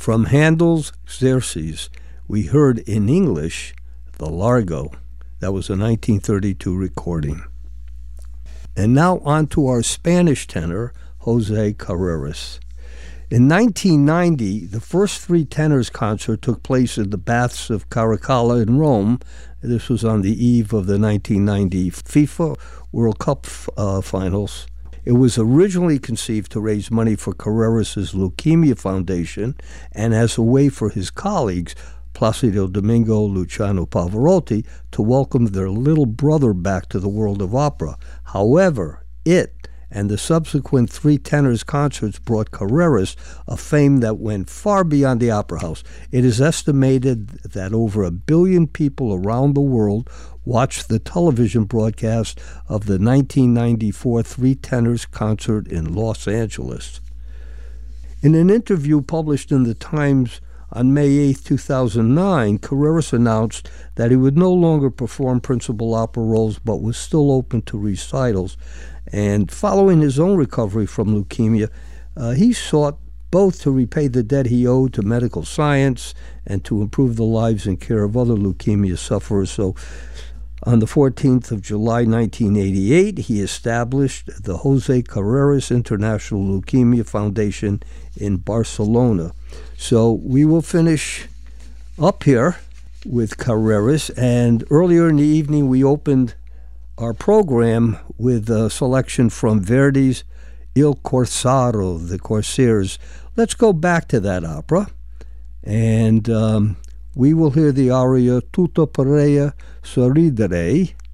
From Handel's Xerxes, we heard in English the Largo. That was a 1932 recording. And now on to our Spanish tenor, Jose Carreras. In 1990, the first three tenors concert took place in the Baths of Caracalla in Rome. This was on the eve of the 1990 FIFA World Cup finals. It was originally conceived to raise money for Carreras' Leukemia Foundation and as a way for his colleagues, Placido Domingo, Luciano Pavarotti, to welcome their little brother back to the world of opera. However, it and the subsequent three tenors concerts brought Carreras a fame that went far beyond the opera house. It is estimated that over 1 billion people around the world watched the television broadcast of the 1994 Three Tenors concert in Los Angeles. In an interview published in the Times on May 8, 2009, Carreras announced that he would no longer perform principal opera roles but was still open to recitals. And following his own recovery from leukemia, he sought both to repay the debt he owed to medical science and to improve the lives and care of other leukemia sufferers. So on the 14th of July, 1988, he established the Jose Carreras International Leukemia Foundation in Barcelona. So we will finish up here with Carreras, and earlier in the evening we opened our program with a selection from Verdi's Il Corsaro, the Corsairs. Let's go back to that opera, and we will hear the aria Tutto per sorridere,